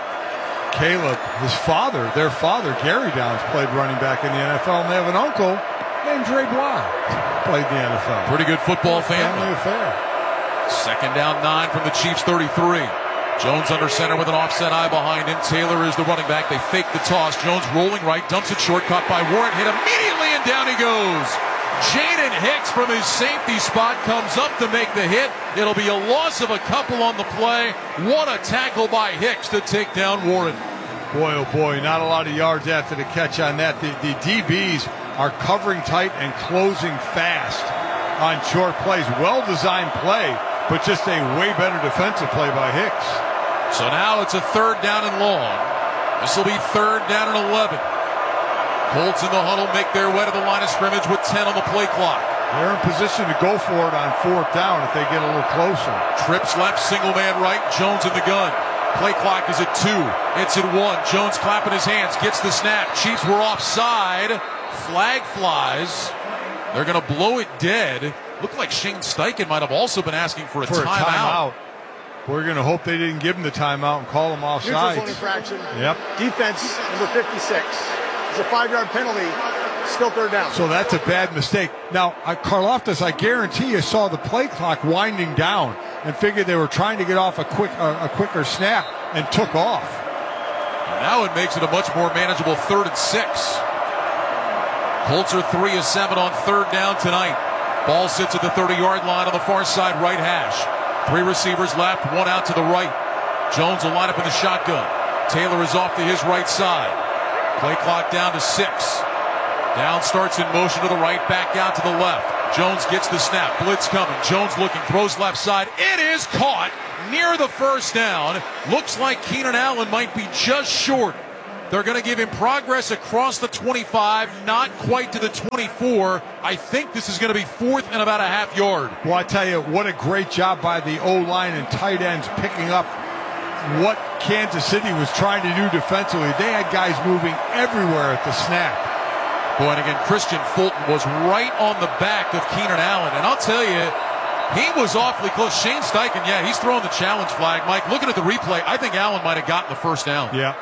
Caleb. Their father Gary Downs played running back in the NFL, and they have an uncle named Dre Bly played in the NFL. Pretty good football family affair. 2nd down 9 from the Chiefs 33. Jones under center with an offset eye behind him. Taylor is the running back. They fake the toss. Jones rolling right, dumps it short, caught by Warren, hit immediately, and down he goes. Jaden Hicks from his safety spot comes up to make the hit. It'll be a loss of a couple on the play. What a tackle by Hicks to take down Warren. Boy, oh boy, not a lot of yards after the catch on that. The DBs are covering tight and closing fast on short plays. Well-designed play, but just a way better defensive play by Hicks. So now it's a 3rd down and long. This will be 3rd down and 11. Colts in the huddle make their way to the line of scrimmage with 10 on the play clock. They're in position to go for it on 4th down if they get a little closer. Trips left, single man right, Jones in the gun. Play clock is at 2. It's at 1. Jones clapping his hands, gets the snap. Chiefs were offside. Flag flies. They're going to blow it dead. Looked like Shane Steichen might have also been asking for a timeout. We're going to hope they didn't give him the timeout and call him offside. Neutral zone infraction. Yep. Defense, number 56. It's a 5-yard penalty. Still 3rd down. So that's a bad mistake. Now, Karlaftis, I guarantee you saw the play clock winding down and figured they were trying to get off a quicker snap and took off. And now it makes it a much more manageable 3rd and 6. Colts are 3 of 7 on 3rd down tonight. Ball sits at the 30-yard line on the far side right hash. 3 receivers left, 1 out to the right. Jones will line up in the shotgun. Taylor is off to his right side. Play clock down to 6. Down starts in motion to the right, back out to the left. Jones gets the snap. Blitz coming. Jones looking, throws left side. It is caught near the 1st down. Looks like Keenan Allen might be just short. They're going to give him progress across the 25, not quite to the 24. I think this is going to be 4th and about a half yard. Well, I tell you, what a great job by the O-line and tight ends picking up what Kansas City was trying to do defensively. They had guys moving everywhere at the snap. Boy, and again, Christian Fulton was right on the back of Keenan Allen. And I'll tell you, he was awfully close. Shane Steichen, yeah, he's throwing the challenge flag. Mike, looking at the replay, I think Allen might have gotten the 1st down. Yeah.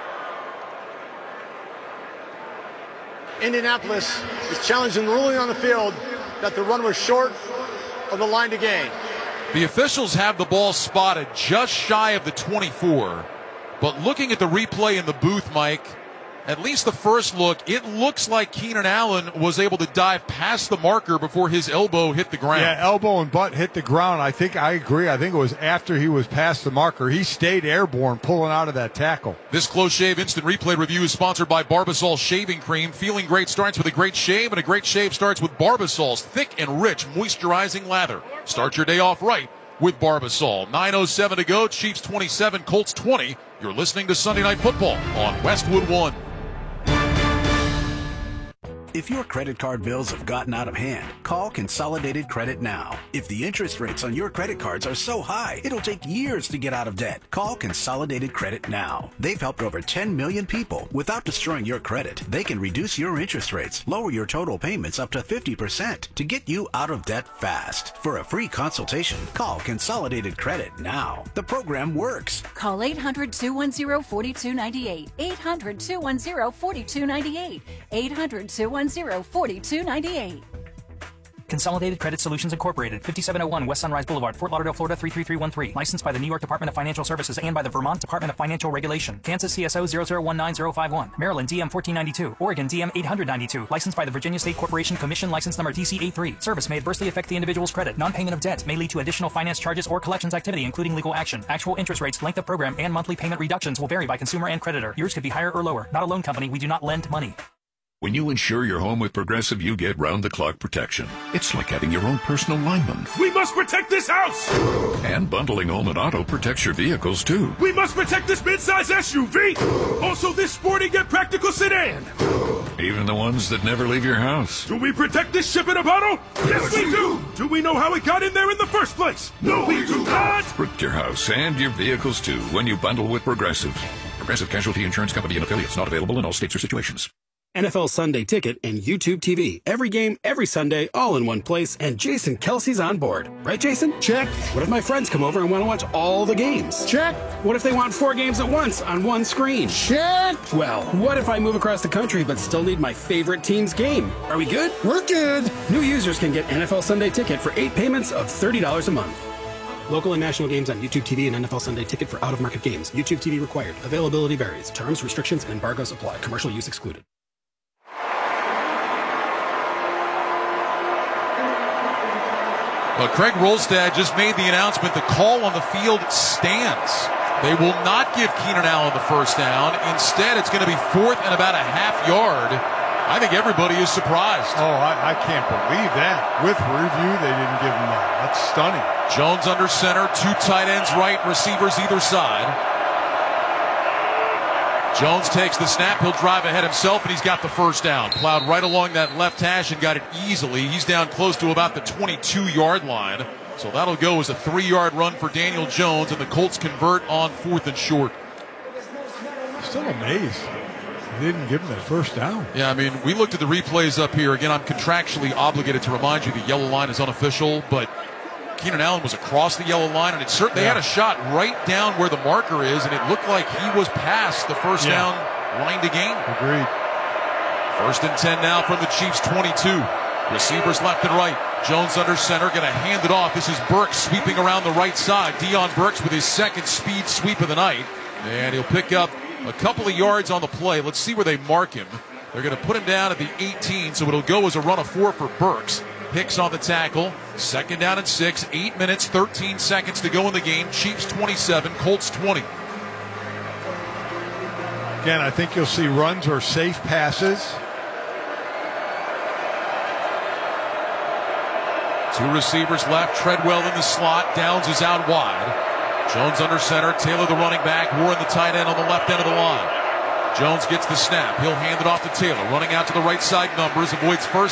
Indianapolis is challenging the ruling on the field that the run was short of the line to gain. The officials have the ball spotted just shy of the 24. But looking at the replay in the booth, Mike, at least the first look, it looks like Keenan Allen was able to dive past the marker before his elbow hit the ground. Yeah, elbow and butt hit the ground. I agree. I think it was after he was past the marker. He stayed airborne pulling out of that tackle. This Close Shave Instant Replay review is sponsored by Barbasol Shaving Cream. Feeling great starts with a great shave, and a great shave starts with Barbasol's thick and rich moisturizing lather. Start your day off right with Barbasol. 9:07 to go. Chiefs 27, Colts 20. You're listening to Sunday Night Football on Westwood One. If your credit card bills have gotten out of hand, call Consolidated Credit now. If the interest rates on your credit cards are so high, it'll take years to get out of debt. Call Consolidated Credit now. They've helped over 10 million people. Without destroying your credit, they can reduce your interest rates, lower your total payments up to 50% to get you out of debt fast. For a free consultation, call Consolidated Credit now. The program works. Call 800-210-4298. 800-210-4298. 800-210-4298. Consolidated Credit Solutions Incorporated, 5701 West Sunrise Boulevard, Fort Lauderdale, Florida 33313. Licensed by the New York Department of Financial Services and by the Vermont Department of Financial Regulation. Kansas CSO 0019051. Maryland DM 1492. Oregon DM 892. Licensed by the Virginia State Corporation Commission, license number DC83. Service may adversely affect the individual's credit. Non-payment of debt may lead to additional finance charges or collections activity, including legal action. Actual interest rates, length of program, and monthly payment reductions will vary by consumer and creditor. Yours could be higher or lower. Not a loan company. We do not lend money. When you insure your home with Progressive, you get round-the-clock protection. It's like having your own personal lineman. We must protect this house! And bundling home and auto protects your vehicles, too. We must protect this midsize SUV! Also this sporty yet practical sedan! Even the ones that never leave your house. Do we protect this ship in a bottle? Yes, we do! Do we know how it got in there in the first place? No, we do not! Protect your house and your vehicles, too, when you bundle with Progressive. Progressive Casualty Insurance Company and affiliates, not available in all states or situations. NFL Sunday Ticket and YouTube TV. Every game, every Sunday, all in one place, and Jason Kelsey's on board. Right, Jason? Check. What if my friends come over and want to watch all the games? Check. What if they want 4 games at once on one screen? Check. Well, what if I move across the country but still need my favorite team's game? Are we good? We're good. New users can get NFL Sunday Ticket for 8 payments of $30 a month. Local and national games on YouTube TV and NFL Sunday Ticket for out-of-market games. YouTube TV required. Availability varies. Terms, restrictions, and embargoes apply. Commercial use excluded. Well, Craig Rolstad just made the announcement the call on the field stands. They will not give Keenan Allen the first down. Instead, it's going to be 4th and about a half yard. I think everybody is surprised. Oh, I can't believe that. With review, they didn't give him that. That's stunning. Jones under center, 2 tight ends right, receivers either side. Jones takes the snap. He'll drive ahead himself, and he's got the first down. Plowed right along that left hash and got it easily. He's down close to about the 22-yard line. So that'll go as a 3-yard run for Daniel Jones, and the Colts convert on 4th and short. Still amazed they didn't give him that first down. Yeah, I mean, we looked at the replays up here. Again, I'm contractually obligated to remind you the yellow line is unofficial, but Keenan Allen was across the yellow line, and it certainly had a shot right down where the marker is, and it looked like he was past the first down line to gain. Agreed. 1st and 10 now from the Chiefs' 22. Receivers left and right. Jones under center, going to hand it off. This is Burks sweeping around the right side. Deion Burks with his second speed sweep of the night, and he'll pick up a couple of yards on the play. Let's see where they mark him. They're going to put him down at the 18, so it'll go as a run of 4 for Burks. Hicks on the tackle. 2nd down and 6. 8 minutes, 13 seconds to go in the game. Chiefs 27, Colts 20. Again, I think you'll see runs or safe passes. 2 receivers left. Treadwell in the slot. Downs is out wide. Jones under center. Taylor the running back. Warren the tight end on the left end of the line. Jones gets the snap. He'll hand it off to Taylor. Running out to the right side numbers. Avoids 1st